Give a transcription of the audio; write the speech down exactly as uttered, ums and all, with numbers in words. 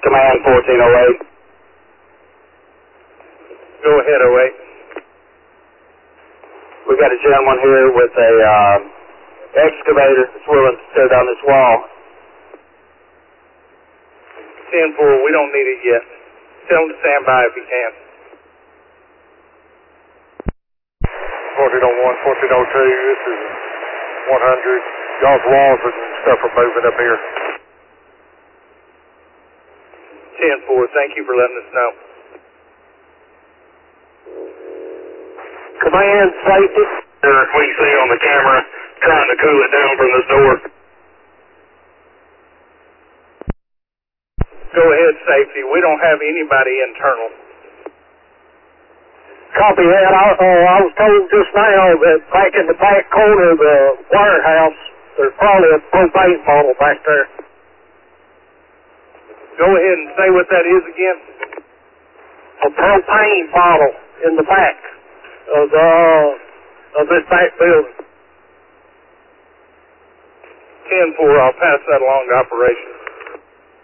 Command fourteen oh eight. Go ahead, oh eight. We got a gentleman here with a uh, excavator that's willing to tear down this wall. ten four, we don't need it yet. Tell him to stand by if he can. fourteen oh one, fourteen oh two, this is one hundred. Y'all's walls and stuff are moving up here. ten four, thank you for letting us know. Command safety. We see on the camera trying to cool it down from this door. Go ahead, safety. We don't have anybody internal. Copy that. I, uh, I was told just now that back in the back corner of the warehouse, there's probably a propane bottle back there. Go ahead and say what that is again. A propane bottle in the back of the uh, of this back building. ten four, I'll pass that along to operations.